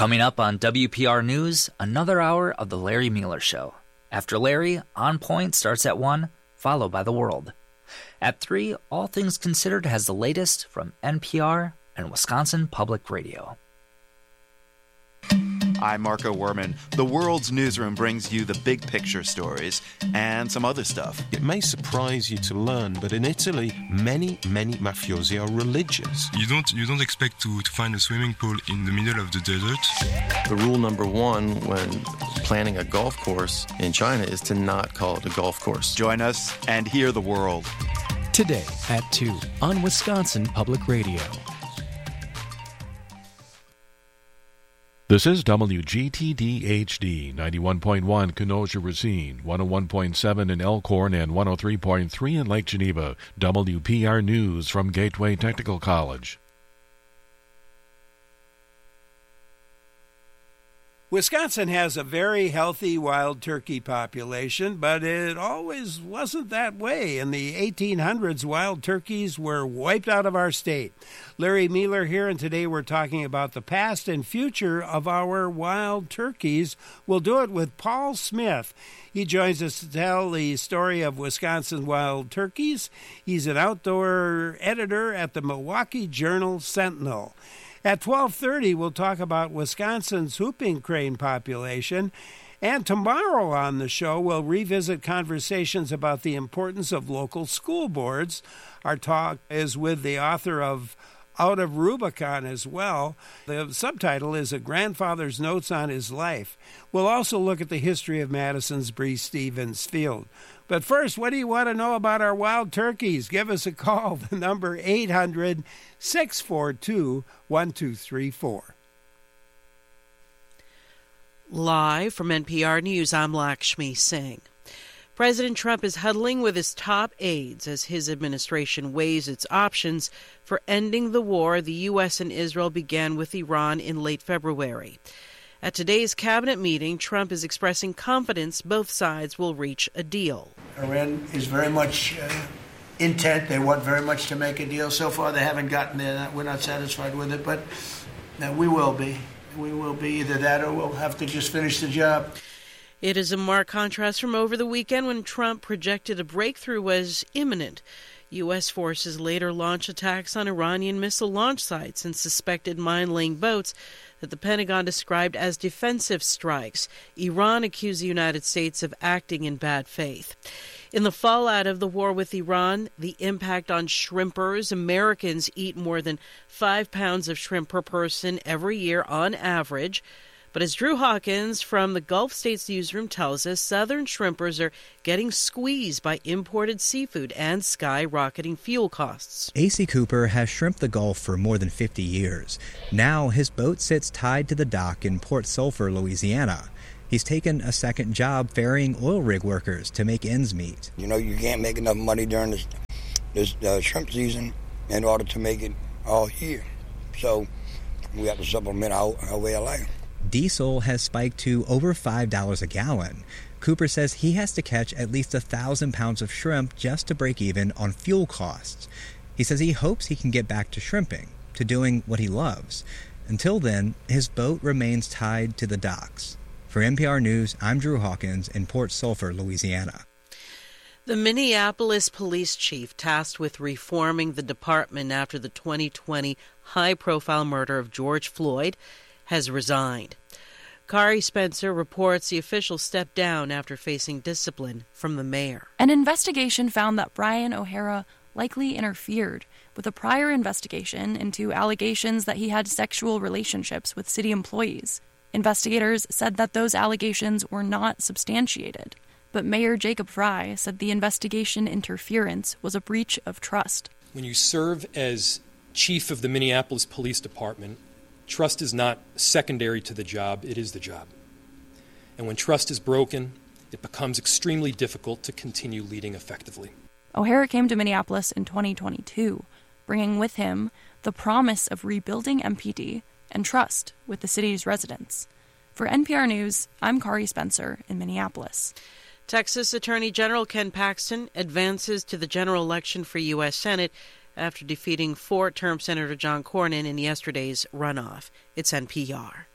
Coming up on WPR News, another hour of The Larry Mueller Show. After Larry, On Point starts at 1, followed by The World. At 3, All Things Considered has the latest from NPR and Wisconsin Public Radio. I'm Marco Werman. The World's Newsroom brings you the big picture stories and some other stuff. It may surprise you to learn, but in Italy, many mafiosi are religious. You don't expect to find a swimming pool in the middle of the desert. The rule number one when planning a golf course in China is to not call it a golf course. Join us and hear the world. Today at 2 on Wisconsin Public Radio. This is WGTD-HD, 91.1 Kenosha-Racine, 101.7 in Elkhorn, and 103.3 in Lake Geneva. WPR News from Gateway Technical College. Wisconsin has a very healthy wild turkey population, but it always wasn't that way. In the 1800s, wild turkeys were wiped out of our state. Larry Mueller here, and today we're talking about the past and future of our wild turkeys. We'll do it with Paul Smith. He joins us to tell the story of Wisconsin wild turkeys. He's an outdoor editor at the Milwaukee Journal-Sentinel. At 12:30, we'll talk about Wisconsin's whooping crane population. And tomorrow on the show, we'll revisit conversations about the importance of local school boards. Our talk is with the author of Out of Rubicon as well. The subtitle is A Grandfather's Notes on His Life. We'll also look at the history of Madison's Breese Stevens Field. But first, what do you want to know about our wild turkeys? Give us a call. The number 800-642-1234. Live from NPR News, I'm Lakshmi Singh. President Trump is huddling with his top aides as his administration weighs its options for ending the war the U.S. and Israel began with Iran in late February. At today's cabinet meeting, Trump is expressing confidence both sides will reach a deal. Iran is very much intent. They want very much to make a deal. So far, they haven't gotten there. We're not satisfied with it, but we will be. We will be either that or we'll have to just finish the job. It is a marked contrast from over the weekend when Trump projected a breakthrough was imminent. U.S. forces later launched attacks on Iranian missile launch sites and suspected mine-laying boats that the Pentagon described as defensive strikes. Iran accused the United States of acting in bad faith. In the fallout of the war with Iran, the impact on shrimpers, Americans eat more than 5 pounds of shrimp per person every year on average. But as Drew Hawkins from the Gulf States Newsroom tells us, southern shrimpers are getting squeezed by imported seafood and skyrocketing fuel costs. A.C. Cooper has shrimped the Gulf for more than 50 years. Now his boat sits tied to the dock in Port Sulphur, Louisiana. He's taken a second job ferrying oil rig workers to make ends meet. You know, you can't make enough money during this shrimp season in order to make it all year. So we have to supplement our way of life. Diesel has spiked to over $5 a gallon. Cooper says he has to catch at least 1,000 pounds of shrimp just to break even on fuel costs. He says he hopes he can get back to shrimping, to doing what he loves. Until then, his boat remains tied to the docks. For NPR News, I'm Drew Hawkins in Port Sulphur, Louisiana. The Minneapolis police chief tasked with reforming the department after the 2020 high-profile murder of George Floyd has resigned. Kari Spencer reports the official stepped down after facing discipline from the mayor. An investigation found that Brian O'Hara likely interfered with a prior investigation into allegations that he had sexual relationships with city employees. Investigators said that those allegations were not substantiated, but Mayor Jacob Frey said the investigation interference was a breach of trust. When you serve as chief of the Minneapolis Police Department, trust is not secondary to the job, it is the job. And when trust is broken, it becomes extremely difficult to continue leading effectively. O'Hara came to Minneapolis in 2022, bringing with him the promise of rebuilding MPD and trust with the city's residents. For NPR News, I'm Kari Spencer in Minneapolis. Texas Attorney General Ken Paxton advances to the general election for U.S. Senate after defeating four-term Senator John Cornyn in yesterday's runoff. It's NPR.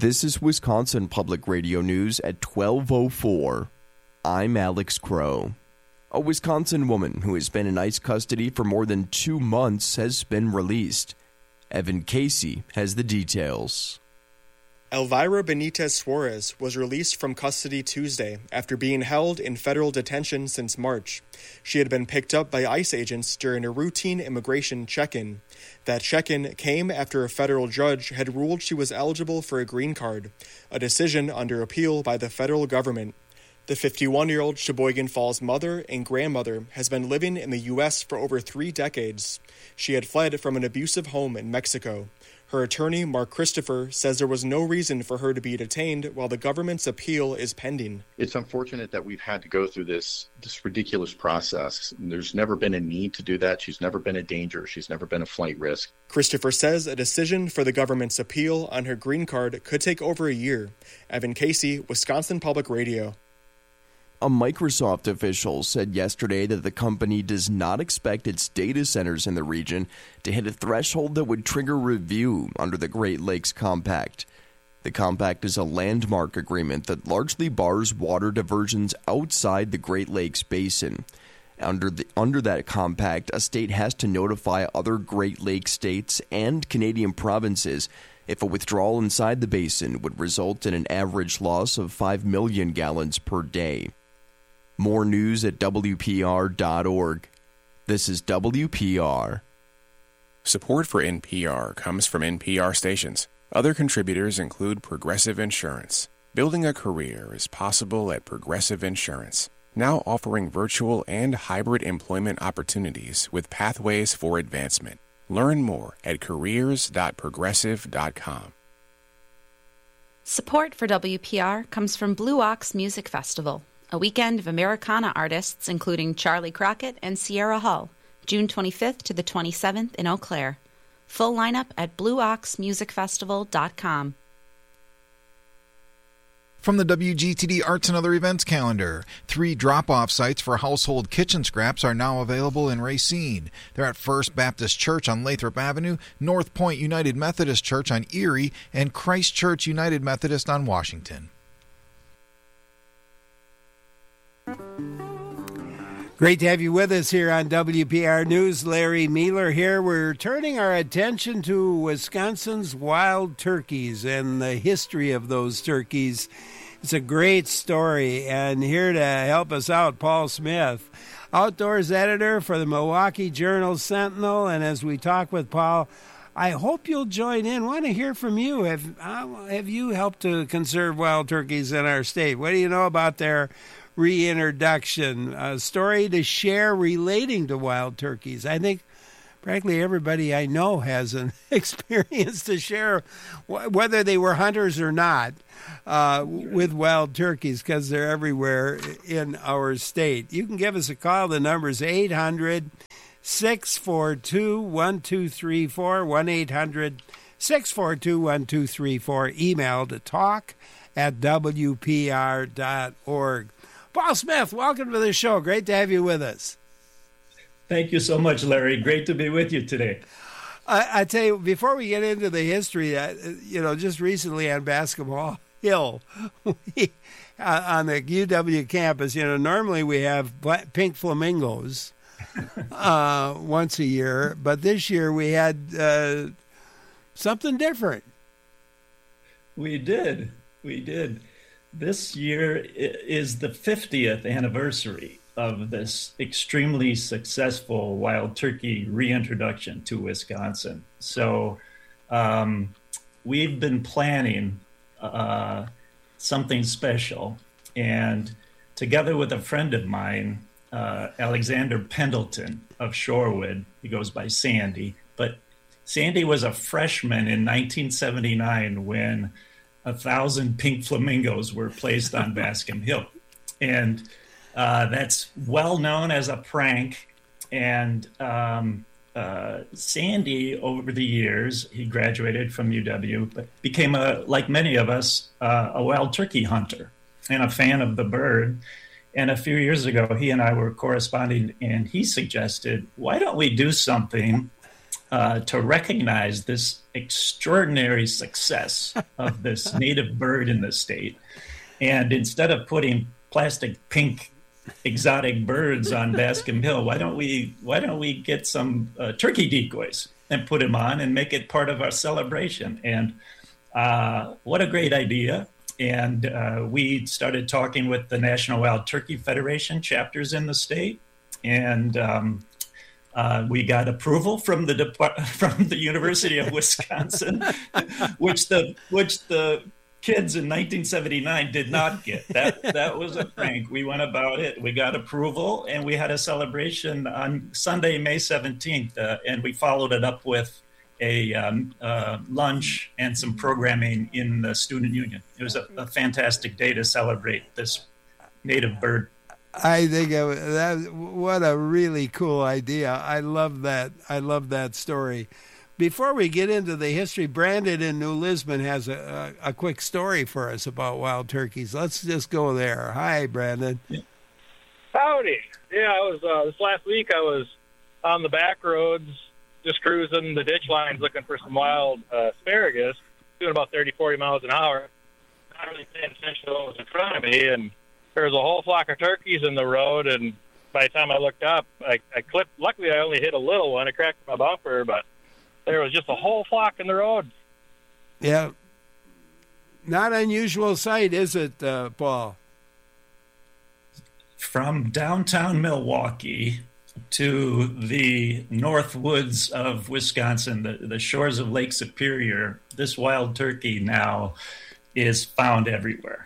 This is Wisconsin Public Radio News at 12:04. I'm Alex Crow. A Wisconsin woman who has been in ICE custody for more than 2 months has been released. Evan Casey has the details. Elvira Benitez Suarez was released from custody Tuesday after being held in federal detention since March. She had been picked up by ICE agents during a routine immigration check-in. That check-in came after a federal judge had ruled she was eligible for a green card, a decision under appeal by the federal government. The 51-year-old Sheboygan Falls mother and grandmother has been living in the U.S. for over 3 decades. She had fled from an abusive home in Mexico. Her attorney, Mark Christopher, says there was no reason for her to be detained while the government's appeal is pending. It's unfortunate that we've had to go through this ridiculous process. There's never been a need to do that. She's never been a danger. She's never been a flight risk. Christopher says a decision for the government's appeal on her green card could take over a year. Evan Casey, Wisconsin Public Radio. A Microsoft official said yesterday that the company does not expect its data centers in the region to hit a threshold that would trigger review under the Great Lakes Compact. The compact is a landmark agreement that largely bars water diversions outside the Great Lakes Basin. Under that compact, a state has to notify other Great Lakes states and Canadian provinces if a withdrawal inside the basin would result in an average loss of 5 million gallons per day. More news at WPR.org. This is WPR. Support for NPR comes from NPR stations. Other contributors include Progressive Insurance. Building a career is possible at Progressive Insurance, now offering virtual and hybrid employment opportunities with pathways for advancement. Learn more at careers.progressive.com. Support for WPR comes from Blue Ox Music Festival, a weekend of Americana artists including Charlie Crockett and Sierra Hull, June 25th to the 27th in Eau Claire. Full lineup at blueoxmusicfestival.com. From the WGTD Arts and Other Events calendar, 3 drop-off sites for household kitchen scraps are now available in Racine. They're at First Baptist Church on Lathrop Avenue, North Point United Methodist Church on Erie, and Christ Church United Methodist on Washington. Great to have you with us here on WPR News. Larry Mealer here. We're turning our attention to Wisconsin's wild turkeys and the history of those turkeys. It's a great story, and here to help us out, Paul Smith, outdoors editor for the Milwaukee Journal-Sentinel. And as we talk with Paul, I hope you'll join in. I want to hear from you. Have you helped to conserve wild turkeys in our state? What do you know about their reintroduction? A story to share relating to wild turkeys. I think practically everybody I know has an experience to share, whether they were hunters or not, with wild turkeys, because they're everywhere in our state. You can give us a call. The number is 800-642-1234, 1-800-642-1234. Email to talk@wpr.org. Paul Smith, welcome to the show. Great to have you with us. Thank you so much, Larry. Great to be with you today. I tell you, before we get into the history, just recently on Basketball Hill, on the UW campus, normally we have pink flamingos once a year, but this year we had something different. We did. This year is the 50th anniversary of this extremely successful wild turkey reintroduction to Wisconsin. So we've been planning something special. And together with a friend of mine, Alexander Pendleton of Shorewood, he goes by Sandy, but Sandy was a freshman in 1979 when 1,000 pink flamingos were placed on Bascom Hill. And that's well known as a prank. And Sandy, over the years, he graduated from UW, but became, like many of us, a wild turkey hunter and a fan of the bird. And a few years ago, he and I were corresponding, and he suggested, why don't we do something to recognize this extraordinary success of this native bird in the state. And instead of putting plastic pink exotic birds on Bascom Hill, why don't we get some turkey decoys and put them on and make it part of our celebration? And what a great idea. And we started talking with the National Wild Turkey Federation chapters in the state, and we got approval from the University of Wisconsin, which the kids in 1979 did not get. That was a prank. We went about it. We got approval, and we had a celebration on Sunday, May 17th, and we followed it up with a lunch and some programming in the student union. It was a fantastic day to celebrate this native bird. I think what a really cool idea. I love that. I love that story. Before we get into the history, Brandon in New Lisbon has a quick story for us about wild turkeys. Let's just go there. Hi, Brandon. Howdy. Yeah, I was this last week. I was on the back roads, just cruising the ditch lines, looking for some wild asparagus, doing about 30, 40 miles an hour. Not really paying attention to what was in front of me, and there was a whole flock of turkeys in the road. And by the time I looked up, I clipped. Luckily, I only hit a little one. It cracked my bumper, but there was just a whole flock in the road. Yeah. Not unusual sight, is it, Paul? From downtown Milwaukee to the north woods of Wisconsin, the shores of Lake Superior, this wild turkey now is found everywhere.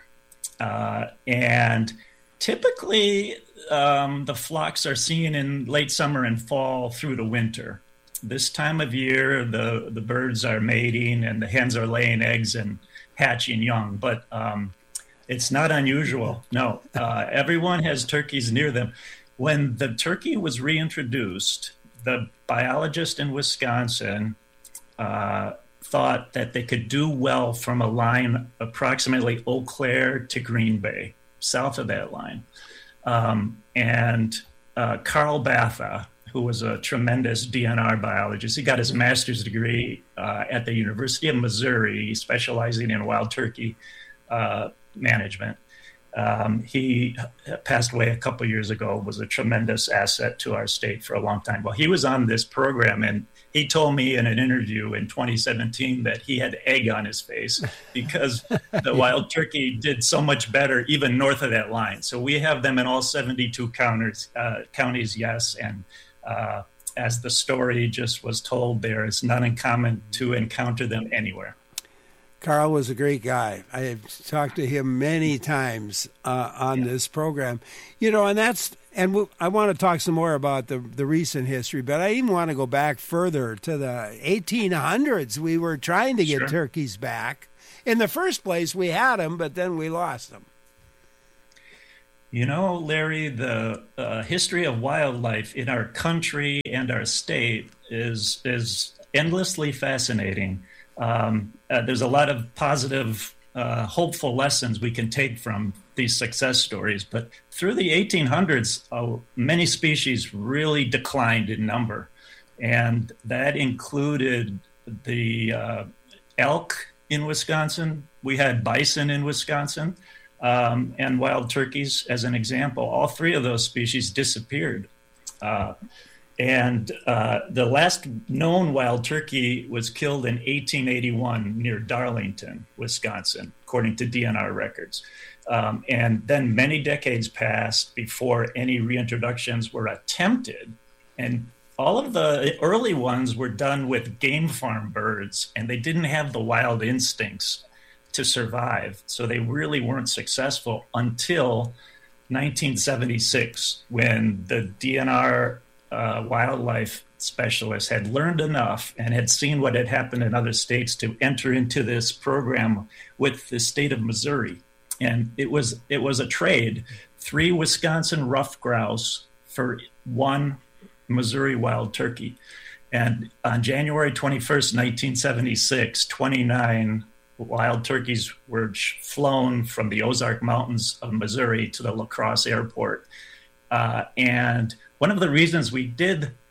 And typically, the flocks are seen in late summer and fall through the winter. This time of year, the birds are mating and the hens are laying eggs and hatching young, but it's not unusual. No, everyone has turkeys near them. When the turkey was reintroduced, the biologist in Wisconsin thought that they could do well from a line approximately Eau Claire to Green Bay, south of that line. And Carl Batha, who was a tremendous DNR biologist. He got his master's degree at the University of Missouri, specializing in wild turkey management. He passed away a couple years ago, was a tremendous asset to our state for a long time. Well, he was on this program, and he told me in an interview in 2017 that he had egg on his face because the wild turkey did so much better even north of that line. So we have them in all 72 counties, yes, and as the story just was told there, it's not uncommon to encounter them anywhere. Carl was a great guy. I have talked to him many times on this program. You know, and I want to talk some more about the recent history, but I even want to go back further to the 1800s. We were trying to get turkeys back. In the first place, we had them, but then we lost them. You know, Larry, the history of wildlife in our country and our state is endlessly fascinating. There's a lot of positive, hopeful lessons we can take from these success stories. But through the 1800s, many species really declined in number. And that included the elk in Wisconsin. We had bison in Wisconsin. And wild turkeys, as an example. All three of those species disappeared. And the last known wild turkey was killed in 1881 near Darlington, Wisconsin, according to DNR records. And then many decades passed before any reintroductions were attempted. And all of the early ones were done with game farm birds, and they didn't have the wild instincts to survive. So they really weren't successful until 1976, when the DNR wildlife specialists had learned enough and had seen what had happened in other states to enter into this program with the state of Missouri. And it was a trade, 3 Wisconsin ruffed grouse for 1 Missouri wild turkey. And on January 21st, 1976, 29 wild turkeys were flown from the Ozark Mountains of Missouri to the La Crosse airport. And one of the reasons we did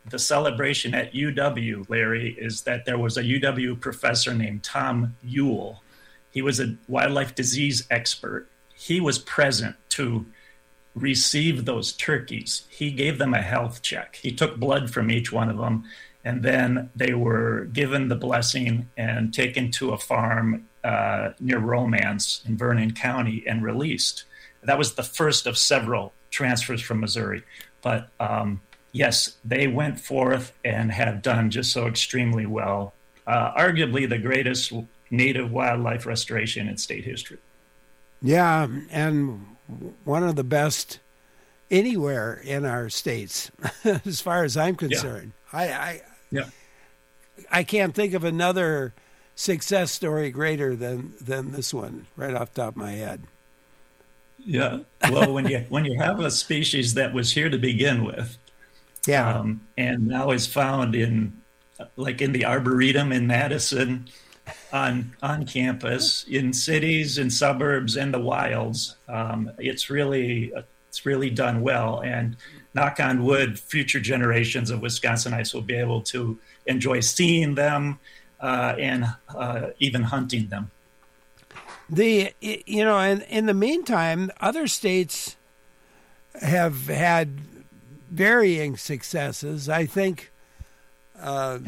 the celebration at UW, Larry, is that there was a UW professor named Tom Ewell. He was a wildlife disease expert. He was present to receive those turkeys. He gave them a health check. He took blood from each one of them, and then they were given the blessing and taken to a farm near Romance in Vernon County and released. That was the first of several transfers from Missouri. But yes, they went forth and have done just so extremely well. Arguably the greatest native wildlife restoration in state history. Yeah, and one of the best anywhere in our states, as far as I'm concerned. Yeah. I can't think of another success story greater than this one right off the top of my head. Yeah. Well, when you have a species that was here to begin with, and now is found in the Arboretum in Madison, on campus, in cities and suburbs and the wilds, it's really done well. And knock on wood, future generations of Wisconsinites will be able to enjoy seeing them and even hunting them. And in the meantime, other states have had varying successes. I think, I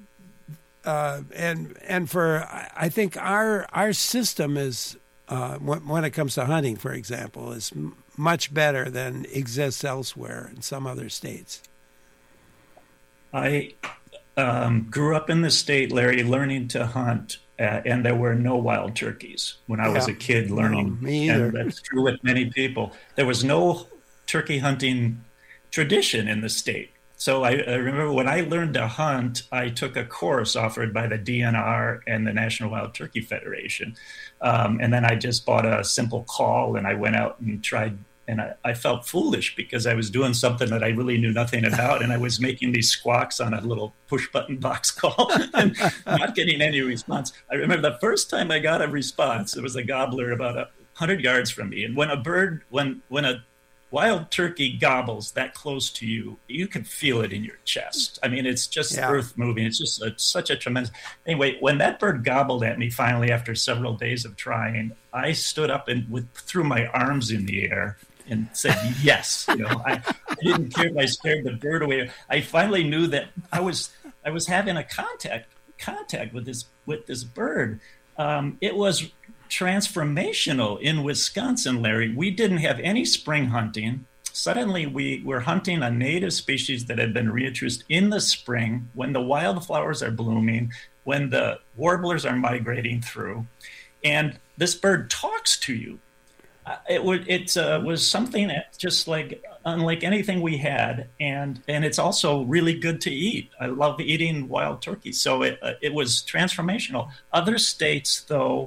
think our system is when it comes to hunting, for example, is much better than exists elsewhere in some other states. I grew up in the state, Larry, learning to hunt. And there were no wild turkeys when I was a kid learning. No, me either. And that's true with many people. There was no turkey hunting tradition in the state. So I remember when I learned to hunt, I took a course offered by the DNR and the National Wild Turkey Federation. And then I just bought a simple call and I went out and tried. And I felt foolish because I was doing something that I really knew nothing about. And I was making these squawks on a little push button box call and not getting any response. I remember the first time I got a response, it was a gobbler about 100 yards from me. And when a wild turkey gobbles that close to you, you can feel it in your chest. I mean, it's just earth moving. It's just such a tremendous. Anyway, when that bird gobbled at me finally after several days of trying, I stood up and threw my arms in the air and said yes. I didn't care if I scared the bird away. I finally knew that I was having a contact with this bird. It was transformational in Wisconsin, Larry. We didn't have any spring hunting. Suddenly we were hunting a native species that had been reintroduced in the spring when the wildflowers are blooming, when the warblers are migrating through, and this bird talks to you. It was something just unlike anything we had, and it's also really good to eat. I love eating wild turkey, so it was transformational. Other states, though,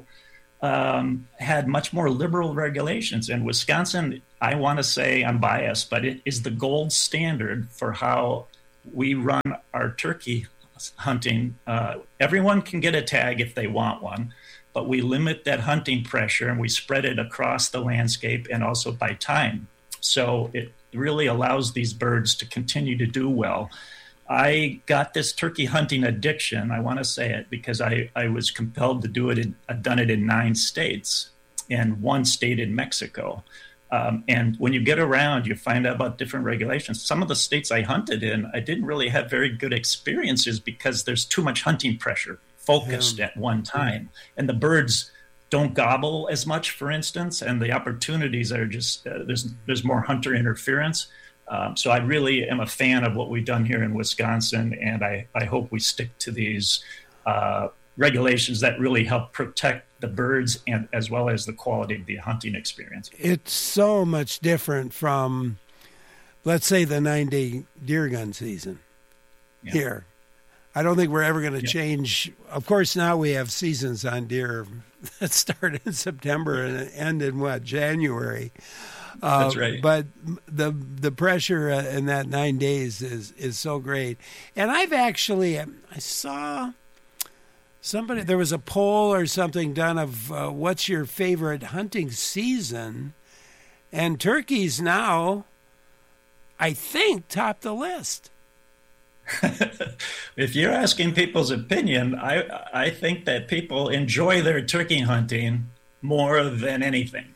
had much more liberal regulations, and Wisconsin, I want to say I'm biased, but it is the gold standard for how we run our turkey hunting. Everyone can get a tag if they want one, but we limit that hunting pressure and we spread it across the landscape and also by time. So it really allows these birds to continue to do well. I got this turkey hunting addiction, I want to say it, because I was compelled to do it. I've done it in 9 states and 1 state in Mexico. And when you get around, you find out about different regulations. Some of the states I hunted in, I didn't really have very good experiences because there's too much hunting pressure focused at one time. And the birds don't gobble as much, for instance, and the opportunities are just, there's more hunter interference. So I really am a fan of what we've done here in Wisconsin, and I hope we stick to these regulations that really help protect the birds and as well as the quality of the hunting experience. It's so much different from, let's say, the 9-day deer gun season here. I don't think we're ever going to change. Of course, now we have seasons on deer that start in September and end in January. That's right. But the pressure in that 9 days is so great. And I've actually, I saw somebody, there was a poll or something done of what's your favorite hunting season, and turkeys now, I think, top the list. If you're asking people's opinion, I think that people enjoy their turkey hunting more than anything.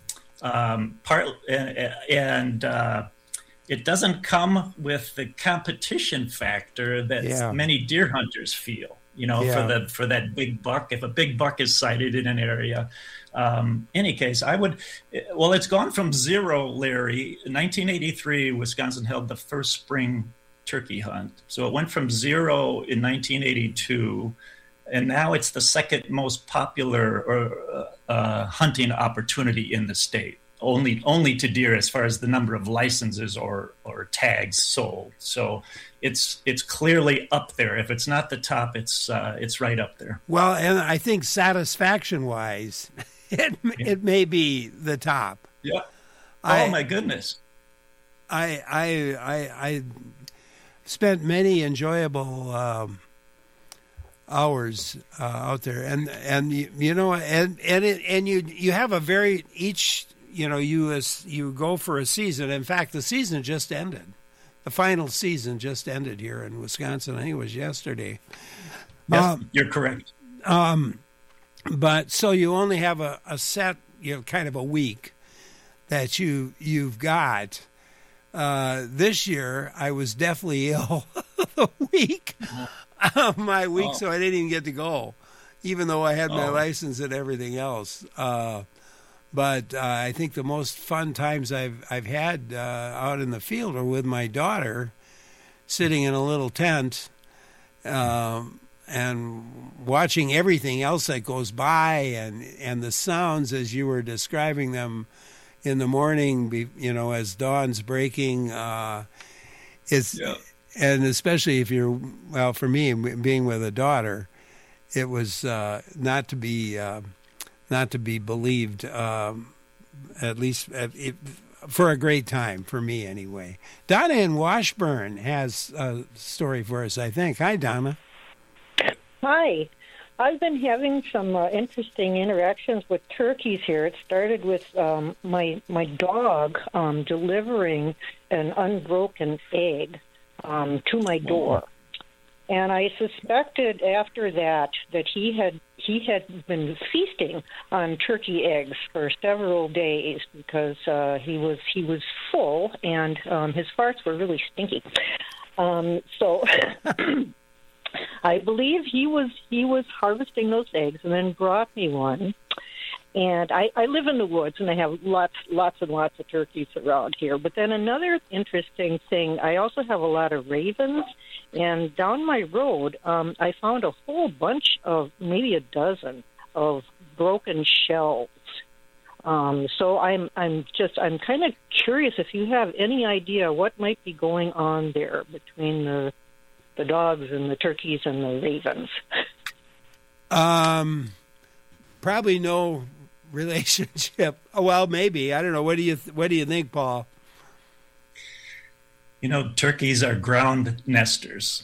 It doesn't come with the competition factor that many deer hunters feel. For that big buck. If a big buck is sighted in an area, any case, it's gone from zero, Larry. In 1983, Wisconsin held the first spring turkey hunt. So it went from zero in 1982, and now it's the second most popular hunting opportunity in the state. Only to deer as far as the number of licenses or tags sold. So it's clearly up there. If it's not the top, it's right up there. Well, and I think satisfaction-wise, it may be the top. Yeah. My goodness. I spent many enjoyable hours out there, and you have a very each. You go for a season. In fact, the season just ended. The final season just ended here in Wisconsin. I think it was yesterday. Yes, you're correct. But so you only have a set, kind of a week that you've got. This year, I was deathly ill my week, so I didn't even get to go, even though I had my license and everything else. But I think the most fun times I've had out in the field are with my daughter, sitting in a little tent and watching everything else that goes by, and the sounds as you were describing them in the morning, as dawn's breaking. And especially if for me, being with a daughter, it was not to be believed, at least for a great time, for me anyway. Donna in Washburn has a story for us, I think. Hi, Donna. Hi. I've been having some interesting interactions with turkeys here. It started with my dog delivering an unbroken egg to my door. And I suspected after that he had been feasting on turkey eggs for several days because he was full and his farts were really stinky. So I believe he was harvesting those eggs and then brought me one. And I live in the woods, and I have lots and lots of turkeys around here. But then another interesting thing, I also have a lot of ravens. And down my road, I found a whole bunch of, maybe a dozen, of broken shells. So I'm kind of curious if you have any idea what might be going on there between the dogs and the turkeys and the ravens. Probably no relationship. Well, maybe. I don't know. What do you think, Paul? Turkeys are ground nesters.